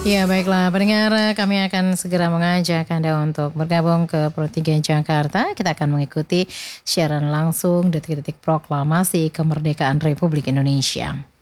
Ya baiklah pendengar, kami akan segera mengajak Anda untuk bergabung ke Pro 3 Jakarta. Kita akan mengikuti siaran langsung detik-detik proklamasi kemerdekaan Republik Indonesia.